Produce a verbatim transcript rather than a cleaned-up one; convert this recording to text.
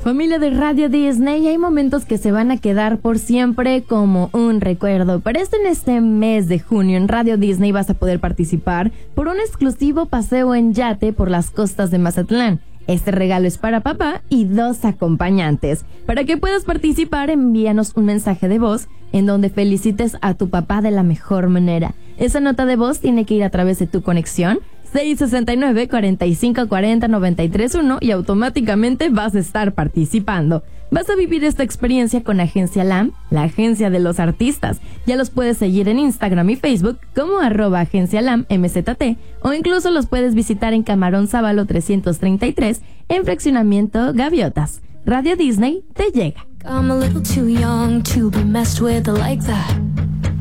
Familia de Radio Disney, hay momentos que se van a quedar por siempre como un recuerdo. Para esto, en este mes de junio en Radio Disney vas a poder participar por un exclusivo paseo en yate por las costas de Mazatlán. Este regalo es para papá y dos acompañantes. Para que puedas participar, envíanos un mensaje de voz en donde felicites a tu papá de la mejor manera. Esa nota de voz tiene que ir a través de tu conexión seis sesenta y nueve, cuarenta y cinco cuarenta, noventa y tres uno y automáticamente vas a estar participando. Vas a vivir esta experiencia con Agencia L A M, la agencia de los artistas. Ya los puedes seguir en Instagram y Facebook como arroba Agencia L A M M Z T o incluso los puedes visitar en Camarón Sábalo trescientos treinta y tres en Fraccionamiento Gaviotas. Radio Disney te llega. I'm a little too young to be messed with like that.